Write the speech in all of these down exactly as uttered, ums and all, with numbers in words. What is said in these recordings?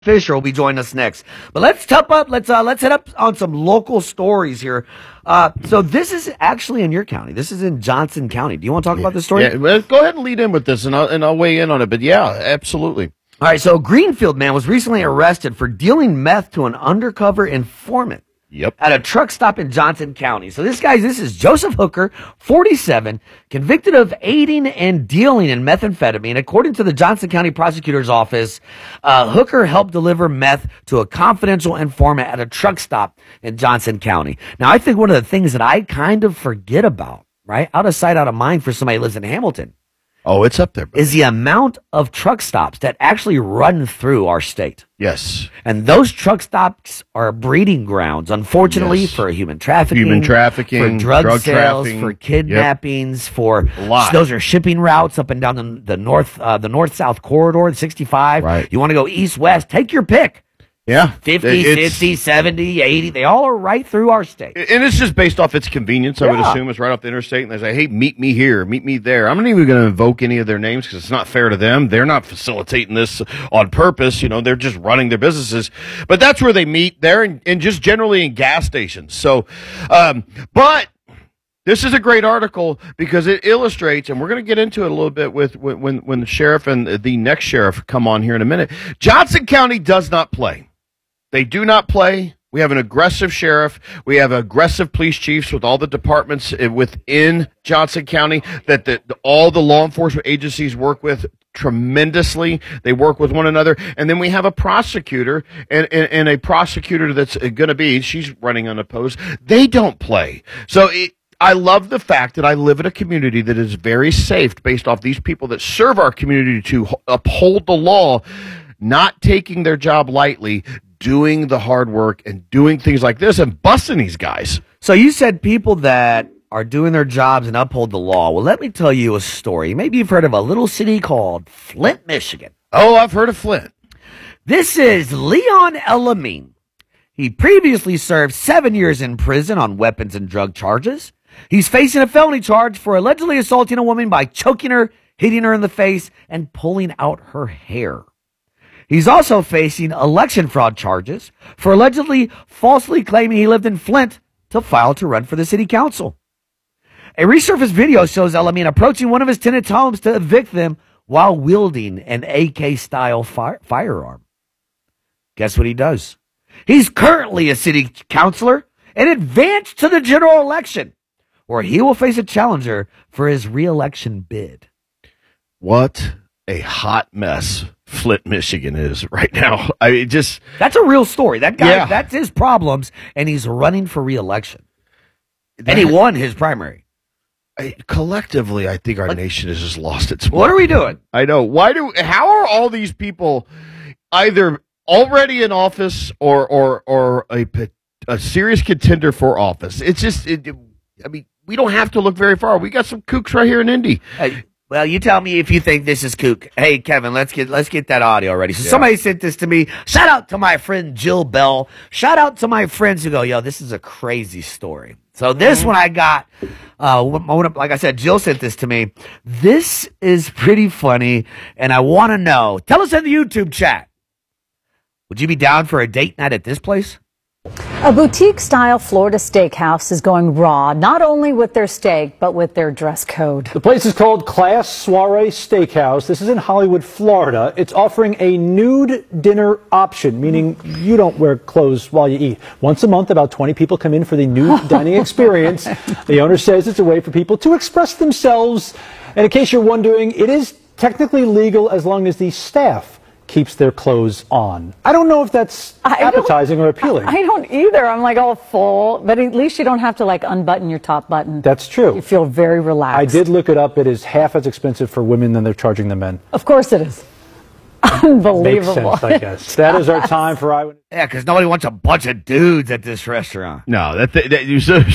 Fisher will be joining us next. But let's top up. Let's uh, let's head up on some local stories here. Uh, so this is actually in your county. This is in Johnson County. Do you want to talk yeah. about this story? Yeah, well, go ahead and lead in with this, and I'll, and I'll weigh in on it. But yeah, absolutely. All right. So a Greenfield man was recently arrested for dealing meth to an undercover informant. Yep. At a truck stop in Johnson County. So this guy, this is Joseph Hooker, forty-seven, convicted of aiding and dealing in methamphetamine. According to the Johnson County Prosecutor's Office, uh, Hooker helped deliver meth to a confidential informant at a truck stop in Johnson County. Now, I think one of the things that I kind of forget about, right, out of sight, out of mind for somebody who lives in Hamilton, oh, it's up there, buddy. is the amount of truck stops that actually run through our state. Yes. And those truck stops are breeding grounds, unfortunately, yes. for human trafficking, human trafficking, for drug, drug sales, trafficking. for kidnappings, yep. for a lot. Those are shipping routes up and down the, the north, uh, the north-south corridor, the sixty-five. Right. You want to go east-west? Take your pick. Yeah. fifty, It's, sixty, seventy, eighty. They all are right through our state. And it's just based off its convenience, I yeah. would assume. It's right off the interstate, and they say, hey, meet me here, meet me there. I'm not even going to invoke any of their names because it's not fair to them. They're not facilitating this on purpose. You know, they're just running their businesses. But that's where they meet there, and, and just generally in gas stations. So, um, but this is a great article because it illustrates, and we're going to get into it a little bit with when, when the sheriff and the next sheriff come on here in a minute. Johnson County does not play. They do not play. We have an aggressive sheriff. We have aggressive police chiefs with all the departments within Johnson County that the, all the law enforcement agencies work with tremendously. They work with one another. And then we have a prosecutor and, and, and a prosecutor that's going to be, she's running unopposed. They don't play. So it, I love the fact that I live in a community that is very safe based off these people that serve our community to uphold the law, not taking their job lightly, doing the hard work and doing things like this and busting these guys. So you said people that are doing their jobs and uphold the law. Well, let me tell you a story. Maybe you've heard of a little city called Flint, Michigan. Oh, I've heard of Flint. This is Leon Elamine. He previously served seven years in prison on weapons and drug charges. He's facing a felony charge for allegedly assaulting a woman by choking her, hitting her in the face, and pulling out her hair. He's also facing election fraud charges for allegedly falsely claiming he lived in Flint to file to run for the city council. A resurfaced video shows Elamine approaching one of his tenants' homes to evict them while wielding an A K-style fire- firearm. Guess what he does? He's currently a city councilor and advanced to the general election, where he will face a challenger for his re-election bid. What a hot mess Flint, Michigan is right now. I mean, just that's a real story. That guy, yeah. that's his problems, and he's running for re-election. That, and he won his primary. I, collectively, I think our like, nation has just lost its mind. What are we doing? I know. Why do? How are all these people either already in office or or or a a serious contender for office? It's just. It, I mean, we don't have to look very far. We got some kooks right here in Indy. Hey, well, you tell me if you think this is kook. Hey, Kevin, let's get let's get that audio ready. So yeah. Somebody sent this to me. Shout out to my friend Jill Bell. Shout out to my friends who go, yo, this is a crazy story. So this mm-hmm. one I got, uh, like I said, Jill sent this to me. This is pretty funny, and I want to know. Tell us in the YouTube chat. Would you be down for a date night at this place? A boutique-style Florida steakhouse is going raw, not only with their steak, but with their dress code. The place is called Class Soiree Steakhouse. This is in Hollywood, Florida. It's offering a nude dinner option, meaning you don't wear clothes while you eat. Once a month, about twenty people come in for the nude dining experience. The owner says it's a way for people to express themselves. And in case you're wondering, it is technically legal as long as the staff keeps their clothes on. I don't know if that's appetizing or appealing. I don't either. I'm like all full, but at least you don't have to like unbutton your top button. That's true. You feel very relaxed. I did look it up. It is half as expensive for women than they're charging the men. Of course it is. Unbelievable. Makes sense, I guess. That is our time for I. Yeah, because nobody wants a bunch of dudes at this restaurant. No, that, that, that you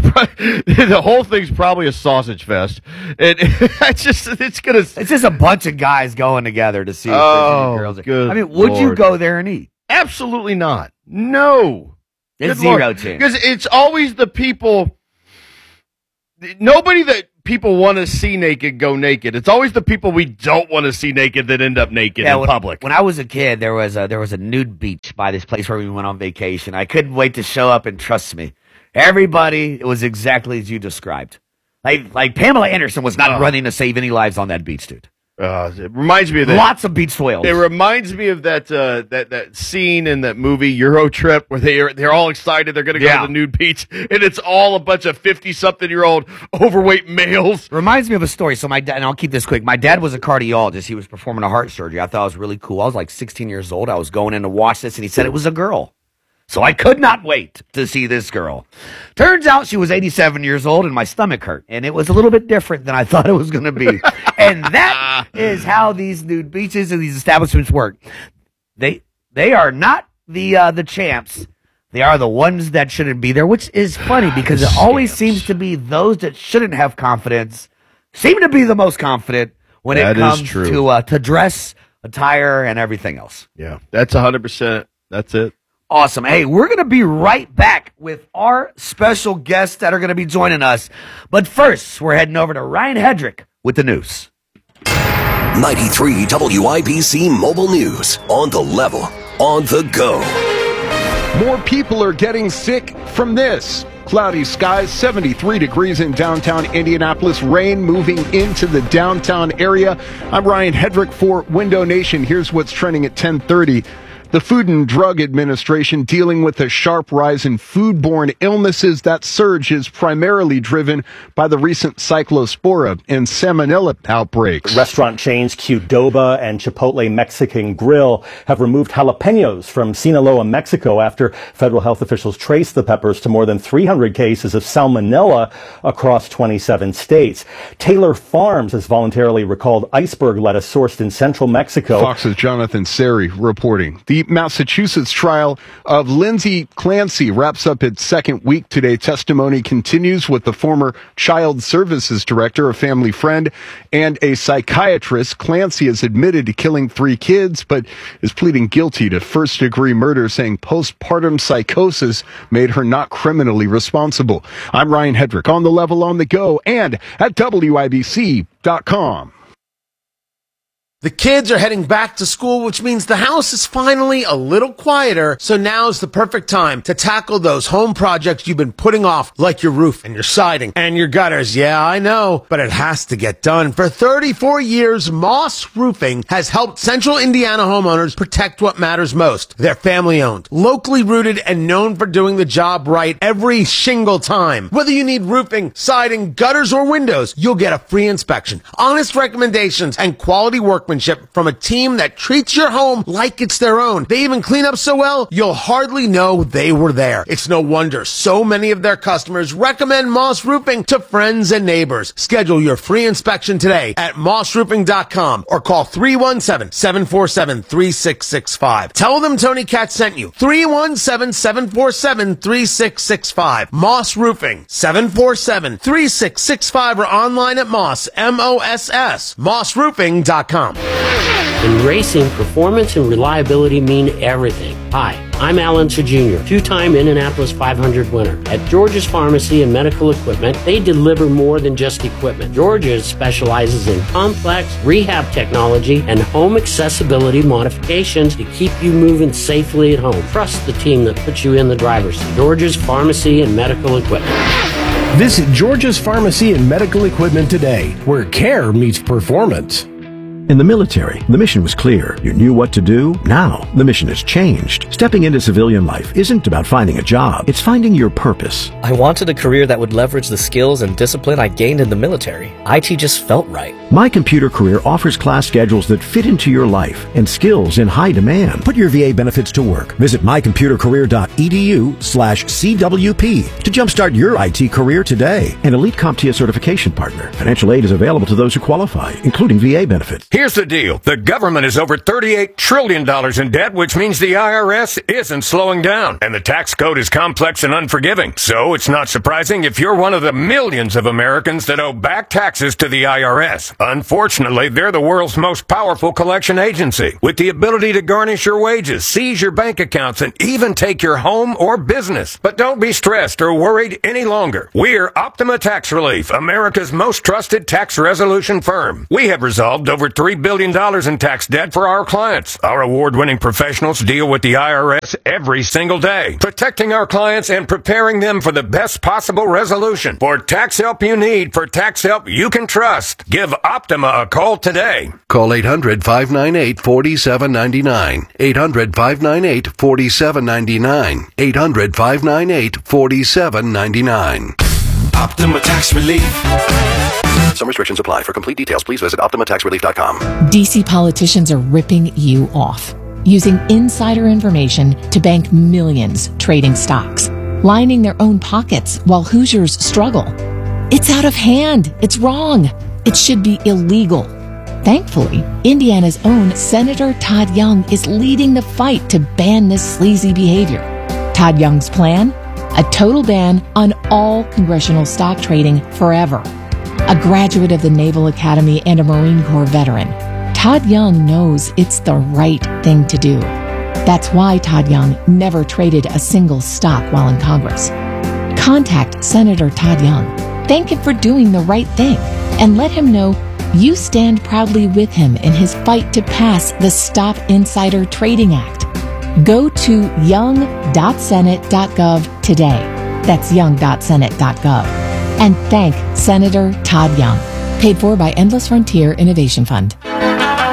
the whole thing's probably a sausage fest. It, it's just it's gonna. It's just a bunch of guys going together to see. Oh, girls. Good I mean, would Lord. you go there and eat? Absolutely not. No. It's zero chance. Because it's always the people. Nobody that people want to see naked go naked. It's always the people we don't want to see naked that end up naked Yeah, in when, public. When I was a kid, there was a, there was a nude beach by this place where we went on vacation. I couldn't wait to show up, and trust me, everybody, it was exactly as you described. Like, like Pamela Anderson was not Oh. running to save any lives on that beach, dude. Uh, it reminds me of that. Lots of beach foils. It reminds me of that uh, that that scene in that movie Euro Trip where they are they're all excited they're going to go Yeah. to the nude beach, and it's all a bunch of fifty something year old overweight males. Reminds me of a story. So my dad, and I'll keep this quick. My dad was a cardiologist. He was performing a heart surgery. I thought it was really cool. I was like sixteen years old. I was going in to watch this, and he said it was a girl. So I could not wait to see this girl. Turns out she was eighty-seven years old, and my stomach hurt. And it was a little bit different than I thought it was going to be. And that is how these nude beaches and these establishments work. They they are not the uh, the champs. They are the ones that shouldn't be there, which is funny because it always seems to be those that shouldn't have confidence seem to be the most confident when That it is comes true. to uh, to dress, attire, and everything else. Yeah, that's a hundred percent. That's it. Awesome. Hey, we're going to be right back with our special guests that are going to be joining us. But first, we're heading over to Ryan Hedrick with the news. ninety-three W I B C Mobile News. On the level. On the go. More people are getting sick from this. Cloudy skies, seventy-three degrees in downtown Indianapolis, rain moving into the downtown area. I'm Ryan Hedrick for Window Nation. Here's what's trending at ten thirty. The Food and Drug Administration dealing with a sharp rise in foodborne illnesses. That surge is primarily driven by the recent cyclospora and salmonella outbreaks. Restaurant chains Qdoba and Chipotle Mexican Grill have removed jalapenos from Sinaloa, Mexico, after federal health officials traced the peppers to more than three hundred cases of salmonella across twenty-seven states. Taylor Farms has voluntarily recalled iceberg lettuce sourced in central Mexico. Fox's Jonathan Seri reporting. The Massachusetts trial of Lindsay Clancy wraps up its second week today. Testimony continues with the former child services director, a family friend, and a psychiatrist. Clancy has admitted to killing three kids, but is pleading guilty to first-degree murder, saying postpartum psychosis made her not criminally responsible. I'm Ryan Hedrick, on the level, on the go, and at W I B C dot com. The kids are heading back to school, which means the house is finally a little quieter, so now's the perfect time to tackle those home projects you've been putting off, like your roof and your siding and your gutters. Yeah, I know, but it has to get done. For thirty-four years, Moss Roofing has helped Central Indiana homeowners protect what matters most. They're family-owned, locally rooted, and known for doing the job right every single time. Whether you need roofing, siding, gutters, or windows, you'll get a free inspection, honest recommendations, and quality work from a team that treats your home like it's their own. They even clean up so well, you'll hardly know they were there. It's no wonder so many of their customers recommend Moss Roofing to friends and neighbors. Schedule your free inspection today at moss roofing dot com or call three one seven, seven four seven, three six six five. Tell them Tony Katz sent you. three one seven, seven four seven, three six six five. Moss Roofing, seven four seven, three six six five, or online at Moss, M O S S, moss roofing dot com. In racing, performance and reliability mean everything. Hi, I'm Alan Junior, two-time Indianapolis five hundred winner. At George's Pharmacy and Medical Equipment, they deliver more than just equipment. George's specializes in complex rehab technology and home accessibility modifications to keep you moving safely at home. Trust the team that puts you in the driver's seat. George's Pharmacy and Medical Equipment. Visit George's Pharmacy and Medical Equipment today, where care meets performance. In the military, the mission was clear. You knew what to do. Now, the mission has changed. Stepping into civilian life isn't about finding a job. It's finding your purpose. I wanted a career that would leverage the skills and discipline I gained in the military. I T just felt right. My Computer Career offers class schedules that fit into your life and skills in high demand. Put your V A benefits to work. Visit my computer career dot e d u slash C W P to jumpstart your I T career today. An Elite CompTIA certification partner. Financial aid is available to those who qualify, including V A benefits. Here's the deal. The government is over thirty-eight trillion dollars in debt, which means the I R S isn't slowing down. And the tax code is complex and unforgiving. So it's not surprising if you're one of the millions of Americans that owe back taxes to the I R S. Unfortunately, they're the world's most powerful collection agency, with the ability to garnish your wages, seize your bank accounts, and even take your home or business. But don't be stressed or worried any longer. We're Optima Tax Relief, America's most trusted tax resolution firm. We have resolved over three billion dollars in tax debt for our clients. Our award-winning professionals deal with the I R S every single day, protecting our clients and preparing them for the best possible resolution. For tax help you need, for tax help you can trust, give Optima a call today. Call eight hundred, five nine eight, four seven nine nine. eight hundred, five nine eight, four seven nine nine. eight hundred, five nine eight, four seven nine nine. Optima Tax Relief. Some restrictions apply. For complete details, please visit Optima Tax Relief dot com. D C politicians are ripping you off, using insider information to bank millions trading stocks, lining their own pockets while Hoosiers struggle. It's out of hand. It's wrong. It should be illegal. Thankfully, Indiana's own Senator Todd Young is leading the fight to ban this sleazy behavior. Todd Young's plan? A total ban on all congressional stock trading forever. A graduate of the Naval Academy and a Marine Corps veteran, Todd Young knows it's the right thing to do. That's why Todd Young never traded a single stock while in Congress. Contact Senator Todd Young, thank him for doing the right thing, and let him know you stand proudly with him in his fight to pass the Stop Insider Trading Act. Go to young dot senate dot gov today. That's young dot senate dot gov. And thank Senator Todd Young. Paid for by Endless Frontier Innovation Fund.